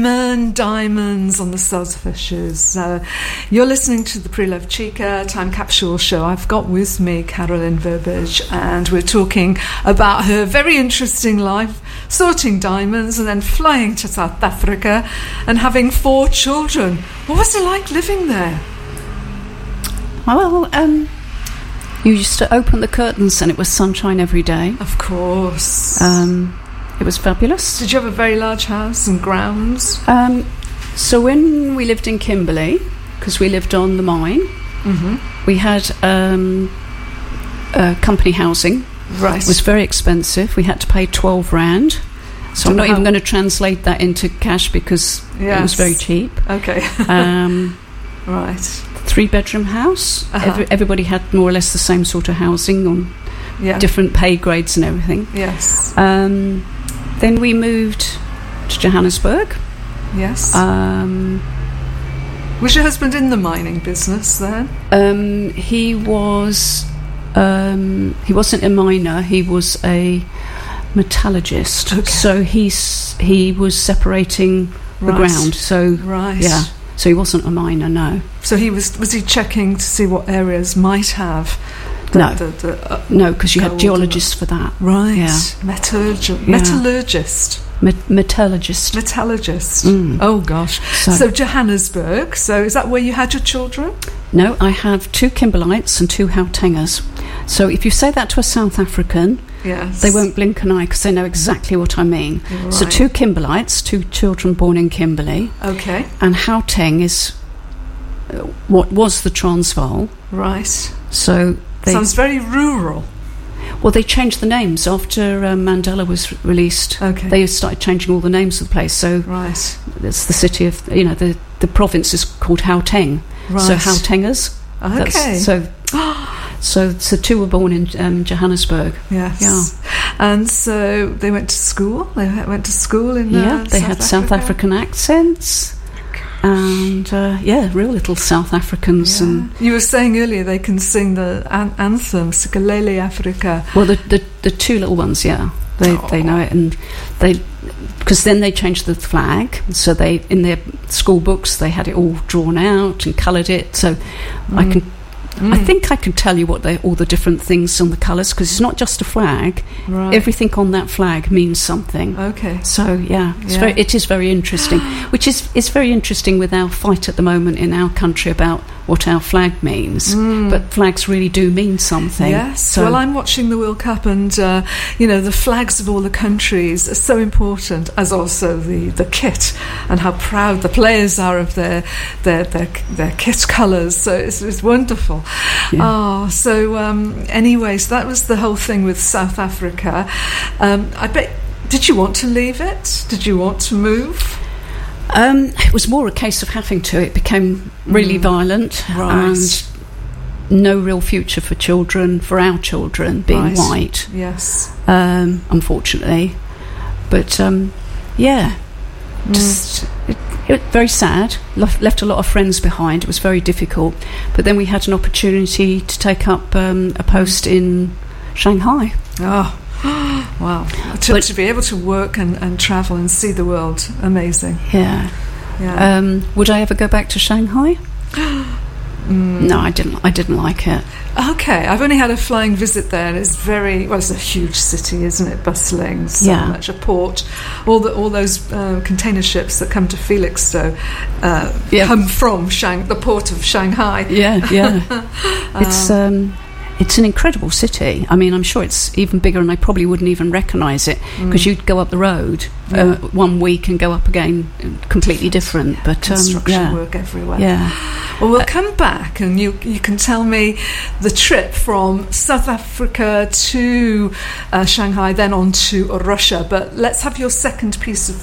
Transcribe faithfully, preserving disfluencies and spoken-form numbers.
Diamond, diamonds on the Saltfishes. Uh, you're listening to the Príomh Chica Time Capsule Show. I've got with me Carolyn Burbidge, and we're talking about her very interesting life, sorting diamonds and then flying to South Africa and having four children. What was it like living there? Well, um, you used to open the curtains and it was sunshine every day. Of course. Um, it was fabulous. Did you have a very large house and grounds? Um, so when we lived in Kimberley, because we lived on the mine, mm-hmm. we had um, uh, company housing. Right. It was very expensive. We had to pay twelve rand. So I'm not even going to translate that into cash because yes. It was very cheap. Okay. um, right. Three-bedroom house. Uh-huh. Every, everybody had more or less the same sort of housing on yeah. different pay grades and everything. Yes. Um, then we moved to Johannesburg. Yes. Um, was your husband in the mining business then? Um, he was. Um, he wasn't a miner. He was a metallurgist. Okay. So he's he was separating the right. ground. So right. yeah. So he wasn't a miner. No. So he was. Was he checking to see what areas might have? The, no. The, the, uh, no, because you had geologists for that. Right. Yeah. Metallurg- yeah. Metallurgist. Met- metallurgist. Metallurgist. Mm. Oh gosh. So, so Johannesburg. So is that where you had your children? No, I have two Kimberlites and two Gautengers. So if you say that to a South African, yes. they won't blink an eye because they know exactly what I mean. Right. So two Kimberlites, two children born in Kimberley. Okay. And Gauteng is what was the Transvaal. Right. So they, sounds very rural. Well, they changed the names after um, Mandela was released. Okay. They started changing all the names of the place. So right. it's the city of, you know, the, the province is called Gauteng. Right. So Gautengers. Okay. So, so, so two were born in um, Johannesburg. Yes. Yeah. And so they went to school. They went to school in. Uh, yeah. They South had Africa? South African accents. And uh, yeah, real little South Africans. Yeah. And you were saying earlier they can sing the an- anthem Sikelele Africa. Well, the, the the two little ones, yeah, they oh. they know it, and they because then they changed the flag. So they in their school books they had it all drawn out and coloured it. So mm. I can. Mm. I think I can tell you what they all the different things on the colours because it's not just a flag. Right. Everything on that flag means something. Okay. So yeah, it's yeah. very, it is very interesting. Which is is very interesting with our fight at the moment in our country about what our flag means. Mm. But flags really do mean something. Yes. So, well, I'm watching the World Cup, and uh, you know the flags of all the countries are so important, as also the, the kit and how proud the players are of their their their, their kit colours. So it's, it's wonderful. Yeah. Oh, so um, anyway, so that was the whole thing with South Africa. Um, I bet. Did you want to leave it? Did you want to move? Um, it was more a case of having to. It became really mm. violent, right. and no real future for children, for our children being right. white. Yes, um, unfortunately, but um, yeah, mm. just. It, It was very sad, left, left a lot of friends behind. It was very difficult. But then we had an opportunity to take up um, a post in Shanghai. Oh, wow. To, but, to be able to work and, and travel and see the world, amazing. Yeah. yeah. Um, would I ever go back to Shanghai? mm. No, I didn't. I didn't like it. Okay, I've only had a flying visit there, and it's very well. It's a huge city, isn't it? Bustling, so yeah. much a port. All the all those uh, container ships that come to Felixstowe uh, yeah. come from Shang, the port of Shanghai. Yeah, yeah. it's um, it's an incredible city. I mean, I'm sure it's even bigger, and I probably wouldn't even recognise it because mm. you'd go up the road yeah. uh, one week and go up again, completely different. But um, construction yeah. work everywhere. Yeah. Well, we'll come back and you you can tell me the trip from South Africa to uh, Shanghai, then on to Russia. But let's have your second piece of